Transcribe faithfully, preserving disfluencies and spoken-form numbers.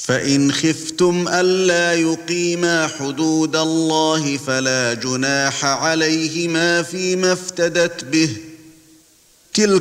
فإن خفتم ألا يقيما حدود الله فلا جناح عليهما فيما افتدت به تلك